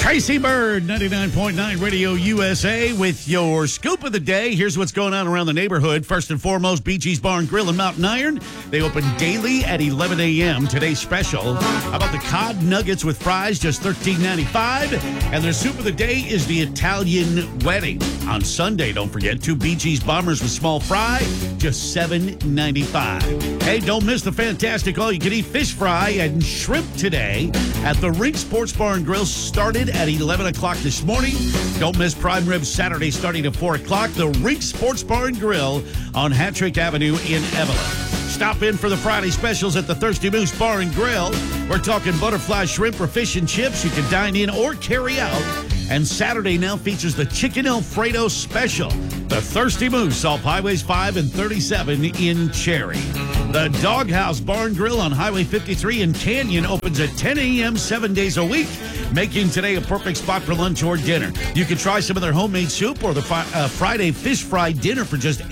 Tracy Bird, 99.9 Radio USA with your scoop of the day. Here's what's going on around the neighborhood. First and foremost, BG's Bar and Grill in Mountain Iron. They open daily at 11 a.m. Today's special. How about the cod nuggets with fries, just $13.95? And their soup of the day is the Italian wedding. On Sunday, don't forget, 2 BG's Bombers with small fry, just $7.95. Hey, don't miss the fantastic all-you-can-eat fish fry and shrimp today at the Rink Sports Bar and Grill. Started at 11 o'clock this morning. Don't miss Prime Rib Saturday starting at 4 o'clock. The Rink Sports Bar and Grill on Hattrick Avenue in Evelyn. Stop in for the Friday specials at the Thirsty Moose Bar and Grill. We're talking butterfly shrimp or fish and chips. You can dine in or carry out. And Saturday now features the Chicken Alfredo Special. The Thirsty Moose off Highways 5 and 37 in Cherry. The Doghouse Bar and Grill on Highway 53 in Canyon opens at 10 a.m. 7 days a week, making today a perfect spot for lunch or dinner. You can try some of their homemade soup or the Friday fish fry dinner for just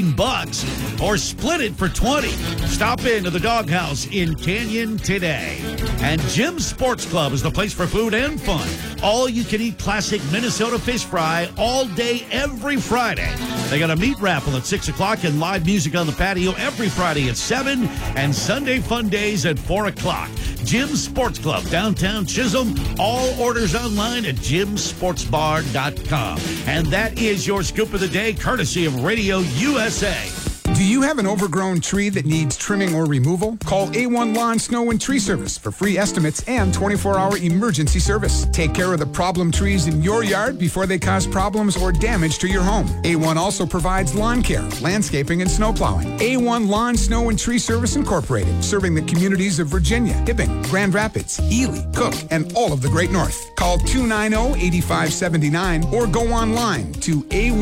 $18 or split it for $20. Stop into the Doghouse in Canyon today. And Jim's Sports Club is the place for food and fun. All you can eat classic Minnesota fish fry all day, every Friday. They got a meat raffle at 6 o'clock and live music on the patio every Friday at 7 and Sunday fun days at 4 o'clock. Jim's Sports Club, downtown Chisholm. All orders online at jimsportsbar.com. And that is your scoop of the day, courtesy of Radio USA. Do you have an overgrown tree that needs trimming or removal? Call A1 Lawn, Snow, and Tree Service for free estimates and 24-hour emergency service. Take care of the problem trees in your yard before they cause problems or damage to your home. A1 also provides lawn care, landscaping, and snow plowing. A1 Lawn, Snow, and Tree Service Incorporated, serving the communities of Virginia, Hibbing, Grand Rapids, Ely, Cook, and all of the Great North. Call 290-8579 or go online to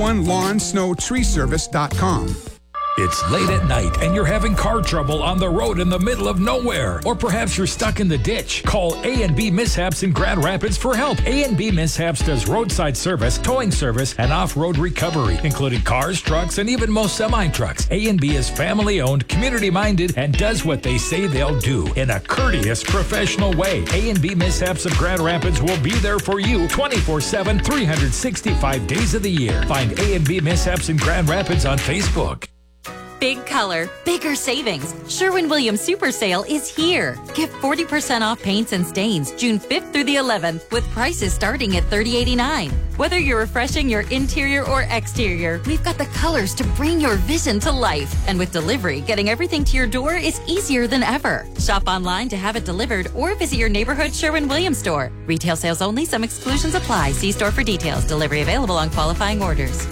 a1lawnsnowtreeservice.com. It's late at night and you're having car trouble on the road in the middle of nowhere. Or perhaps you're stuck in the ditch. Call A&B Mishaps in Grand Rapids for help. A&B Mishaps does roadside service, towing service, and off-road recovery, including cars, trucks, and even most semi-trucks. A&B is family-owned, community-minded, and does what they say they'll do in a courteous, professional way. A&B Mishaps of Grand Rapids will be there for you 24/7, 365 days of the year. Find A&B Mishaps in Grand Rapids on Facebook. Big color, bigger savings. Sherwin-Williams Super Sale is here. Get 40% off paints and stains June 5th through the 11th with prices starting at $30.89. Whether you're refreshing your interior or exterior, we've got the colors to bring your vision to life. And with delivery, getting everything to your door is easier than ever. Shop online to have it delivered or visit your neighborhood Sherwin-Williams store. Retail sales only. Some exclusions apply. See store for details. Delivery available on qualifying orders.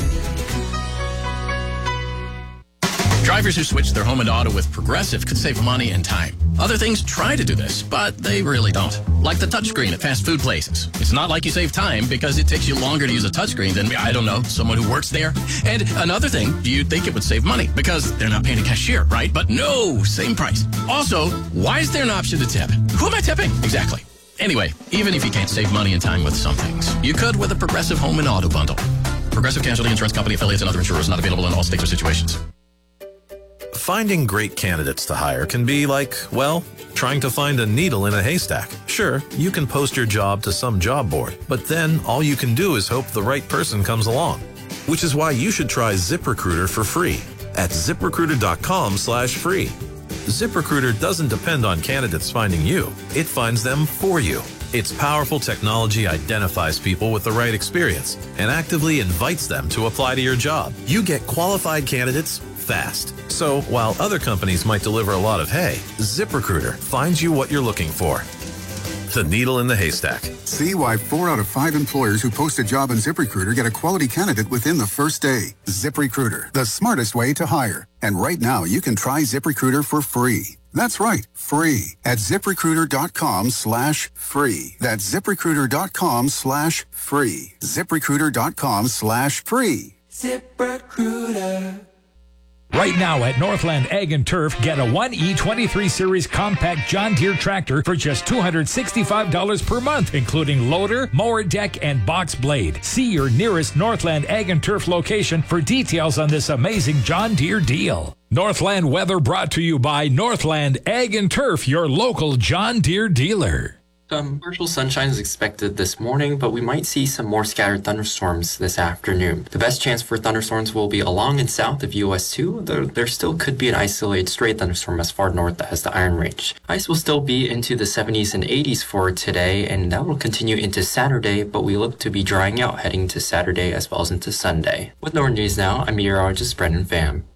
Drivers who switch their home and auto with Progressive could save money and time. Other things try to do this, but they really don't. Like the touchscreen at fast food places. It's not like you save time because it takes you longer to use a touchscreen than, I don't know, someone who works there. And another thing, you'd think it would save money because they're not paying a cashier, right? But no, same price. Also, why is there an option to tip? Who am I tipping? Exactly. Anyway, even if you can't save money and time with some things, you could with a Progressive home and auto bundle. Progressive Casualty Insurance Company, affiliates, and other insurers not available in all states or situations. Finding great candidates to hire can be like, well, trying to find a needle in a haystack. Sure, you can post your job to some job board, but then all you can do is hope the right person comes along. Which is why you should try ZipRecruiter for free at ZipRecruiter.com/free. ZipRecruiter doesn't depend on candidates finding you. It finds them for you. Its powerful technology identifies people with the right experience and actively invites them to apply to your job. You get qualified candidates fast. So while other companies might deliver a lot of hay, ZipRecruiter finds you what you're looking for. The needle in the haystack. See why 4 out of 5 employers who post a job on ZipRecruiter get a quality candidate within the first day. ZipRecruiter, the smartest way to hire. And right now, you can try ZipRecruiter for free. That's right, free at ZipRecruiter.com/free. That's ZipRecruiter.com/free. ZipRecruiter.com/free. ZipRecruiter. Right now at Northland Ag and Turf, get a 1E23 Series compact John Deere tractor for just $265 per month, including loader, mower deck, and box blade. See your nearest Northland Ag and Turf location for details on this amazing John Deere deal. Northland weather brought to you by Northland Ag and Turf, your local John Deere dealer. Partial sunshine is expected this morning, but we might see some more scattered thunderstorms this afternoon. The best chance for thunderstorms will be along and south of US 2, though there still could be an isolated stray thunderstorm as far north as the Iron Range. Ice will still be into the 70s and 80s for today, and that will continue into Saturday, but we look to be drying out heading to Saturday as well as into Sunday. With NORN News Now, I'm meteorologist Brendan Pham.